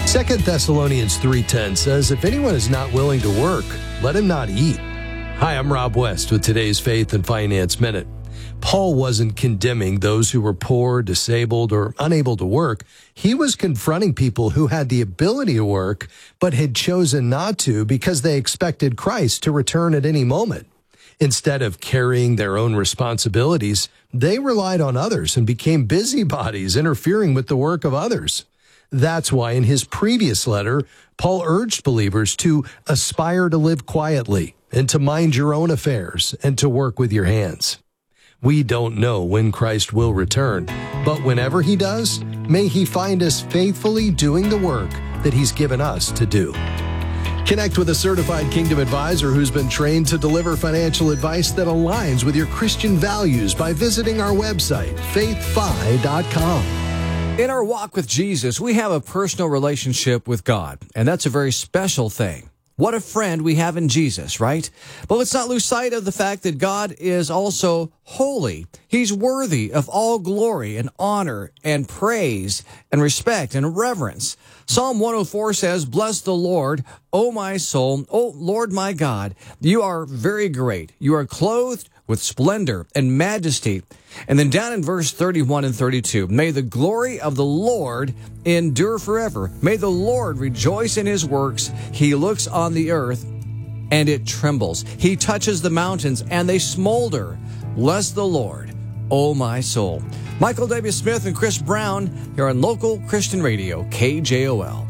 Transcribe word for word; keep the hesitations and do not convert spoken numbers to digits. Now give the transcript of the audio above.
Second Thessalonians three ten says, if anyone is not willing to work, let him not eat. Hi, I'm Rob West with today's Faith and Finance Minute. Paul wasn't condemning those who were poor, disabled, or unable to work. He was confronting people who had the ability to work, but had chosen not to because they expected Christ to return at any moment. Instead of carrying their own responsibilities, they relied on others and became busybodies, interfering with the work of others. That's why in his previous letter, Paul urged believers to aspire to live quietly and to mind your own affairs and to work with your hands. We don't know when Christ will return, but whenever he does, may he find us faithfully doing the work that he's given us to do. Connect with a certified Kingdom advisor who's been trained to deliver financial advice that aligns with your Christian values by visiting our website, faith fi dot com. In our walk with Jesus, we have a personal relationship with God, and that's a very special thing. What a friend we have in Jesus, right? But let's not lose sight of the fact that God is also holy. He's worthy of all glory and honor and praise and respect and reverence. Psalm one oh four says, bless the Lord, O my soul, O Lord my God. You are very great. You are clothed with splendor and majesty. And then down in verse thirty-one and thirty-two, may the glory of the Lord endure forever. May the Lord rejoice in his works. He looks on the earth and it trembles. He touches the mountains and they smolder. Bless the Lord, O my soul. Michael W. Smith and Chris Brown here on Local Christian Radio, K J O L.